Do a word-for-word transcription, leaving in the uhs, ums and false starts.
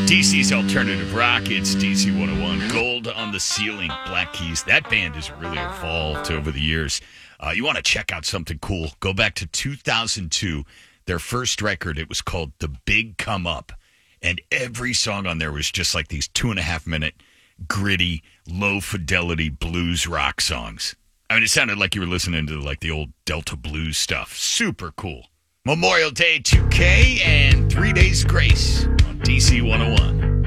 D C's alternative rock, it's D C one oh one. Gold on the Ceiling, Black Keys. That band has really evolved over the years. Uh, you want to check out something cool, go back to two thousand two. Their first record, it was called The Big Come Up. And every song on there was just like these two and a half minute, gritty, low fidelity blues rock songs. I mean, it sounded like you were listening to like the old Delta blues stuff. Super cool. Memorial Day two K and Three Days Grace on D C one oh one.